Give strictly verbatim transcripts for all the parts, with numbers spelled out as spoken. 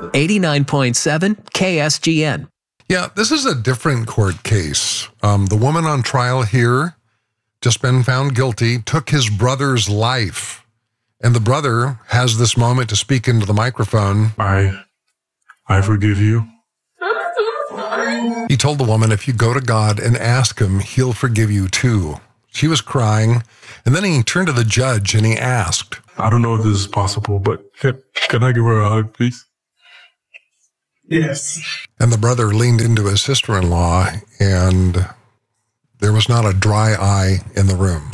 eighty-nine point seven K S G N. Yeah, this is a different court case. Um, the woman on trial here, just been found guilty, took his brother's life. And the brother has this moment to speak into the microphone. I, I forgive you. He told the woman, if you go to God and ask him, he'll forgive you too. She was crying. And then he turned to the judge and he asked, I don't know if this is possible, but can, can I give her a hug, please? Yes. And the brother leaned into his sister-in-law, and there was not a dry eye in the room.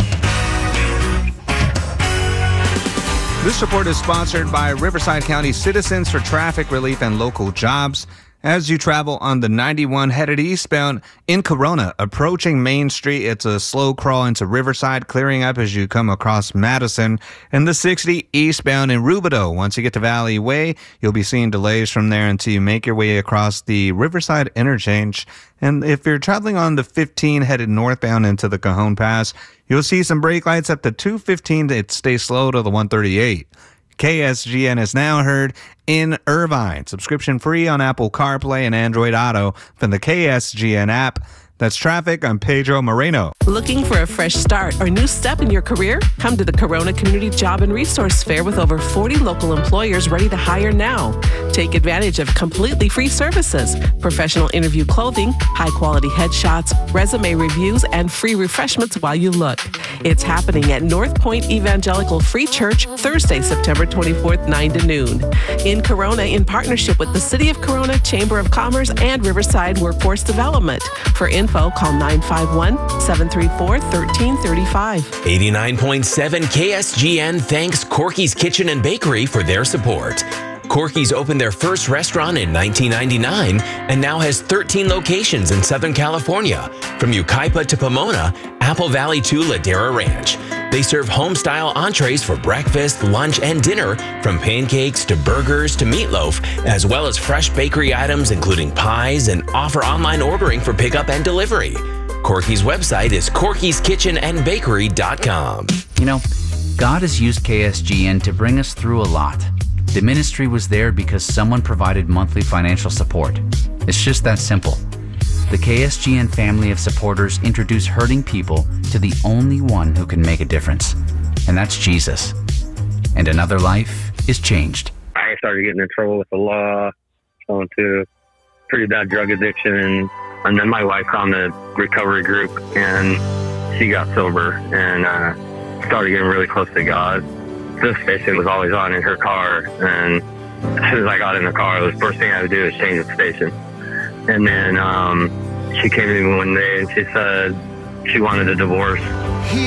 This report is sponsored by Riverside County Citizens for Traffic Relief and Local Jobs. As you travel on the ninety-one headed eastbound in Corona, approaching Main Street, it's a slow crawl into Riverside, clearing up as you come across Madison, and the sixty eastbound in Rubidoux. Once you get to Valley Way, you'll be seeing delays from there until you make your way across the Riverside interchange. And if you're traveling on the fifteen headed northbound into the Cajon Pass, you'll see some brake lights up to two fifteen. It stays slow to the one thirty-eight. K S G N is now heard in Irvine. Subscription free on Apple CarPlay and Android Auto from the K S G N app. That's traffic. I'm Pedro Moreno. Looking for a fresh start or new step in your career? Come to the Corona Community Job and Resource Fair with over forty local employers ready to hire now. Take advantage of completely free services, professional interview clothing, high-quality headshots, resume reviews, and free refreshments while you look. It's happening at North Point Evangelical Free Church, Thursday, September twenty-fourth, nine to noon. In Corona, in partnership with the City of Corona, Chamber of Commerce, and Riverside Workforce Development. For info, call nine five one, seven three four, one three three five. eighty-nine point seven K S G N thanks Corky's Kitchen and Bakery for their support. Corky's opened their first restaurant in nineteen ninety-nine and now has thirteen locations in Southern California, from Yucaipa to Pomona, Apple Valley to Ladera Ranch. They serve home-style entrees for breakfast, lunch, and dinner, from pancakes to burgers to meatloaf, as well as fresh bakery items including pies, and offer online ordering for pickup and delivery. Corky's website is corkys kitchen and bakery dot com. You know, God has used K S G N to bring us through a lot. The ministry was there because someone provided monthly financial support. It's just that simple. The K S G N family of supporters introduce hurting people to the only one who can make a difference, and that's Jesus. And another life is changed. I started getting in trouble with the law, going to pretty bad drug addiction, and, and then my wife found a recovery group, and she got sober and uh, started getting really close to God. This station was always on in her car, and as soon as I got in the car, the first thing I would do is change the station. And then um, she came to me one day and she said she wanted a divorce.